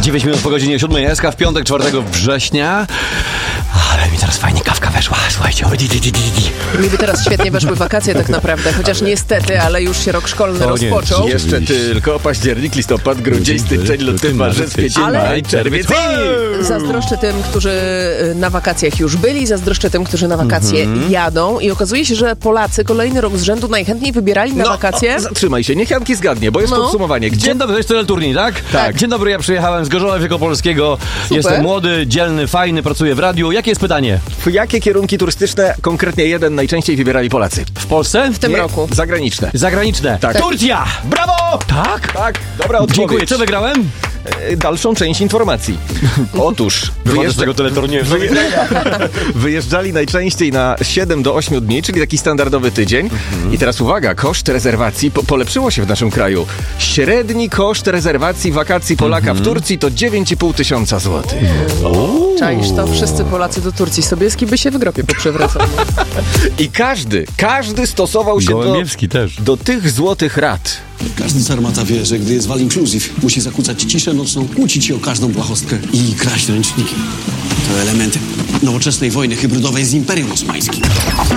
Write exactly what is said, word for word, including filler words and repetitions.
dziewięć minut po godzinie siódmej. S K w piątek, czwartego września. Ale mi teraz fajnie kawka weszła. Słuchajcie, mi by teraz świetnie weszły wakacje tak naprawdę, chociaż niestety, ale już się rok szkolny To nie, rozpoczął. Jeszcze tylko październik, listopad, grudzień, styczeń, luty, marzec, kwiecień, Ale- maj, czerwiec. Zazdroszczę tym, którzy na wakacjach już byli, zazdroszczę tym, którzy na wakacje Mhm. jadą i okazuje się, że Polacy kolejny rok z rzędu najchętniej wybierali na No, wakacje. o, zatrzymaj się, niech Janki zgadnie, bo jest No. podsumowanie. Gdzie Dzień dobry, to jest teleturniej, tak? Tak. Dzień dobry, ja przyjechałem z Gorzowa Wielkopolskiego. Super. Jestem młody, dzielny, fajny, pracuję w radiu. Jakie jest pytanie? w jakie kierunki turystyczne konkretnie jeden najczęściej wybierali Polacy? W Polsce? W tym Nie, roku. Zagraniczne. Zagraniczne. Tak. Turcja! Brawo! Tak? Tak, dobra odpowiedź. Dziękuję. Co wygrałem? E, Dalszą część informacji. Otóż Wychodzę z tego teleturnieju. wyjeżdżali najczęściej na siedem do ośmiu dni, czyli taki standardowy tydzień. I teraz uwaga, koszt rezerwacji po polepszyło się w naszym kraju. Średni koszt rezerwacji wakacji Polaka w Turcji to dziewięć i pół tysiąca złotych. Czaisz to? Wszyscy Polacy do Turcji. Sobieski by się w gropie poprzewracał. I każdy, każdy stosował się do, Gołębiewski też. do tych złotych rad. Każdy sarmata wie, że gdy jest all inclusive, musi zakłócać ciszę nocną, kłócić się o każdą błahostkę i kraść ręczniki. To elementy nowoczesnej wojny hybrydowej z Imperium Osmańskim.